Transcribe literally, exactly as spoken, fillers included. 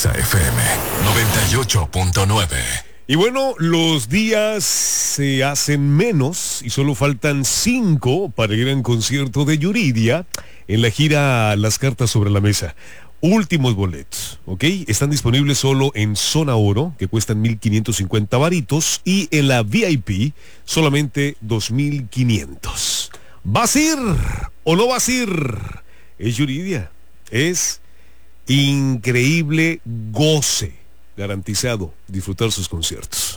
Exa F M noventa y ocho punto nueve. Y bueno, los días se hacen menos y solo faltan cinco para el gran concierto de Yuridia en la gira Las Cartas sobre la Mesa. Últimos boletos, ¿ok? Están disponibles solo en Zona Oro, que cuestan mil quinientos cincuenta varitos, y en la V I P solamente dos mil quinientos. ¿Vas a ir o no vas a ir? Es Yuridia. Es increíble goce. Garantizado disfrutar sus conciertos.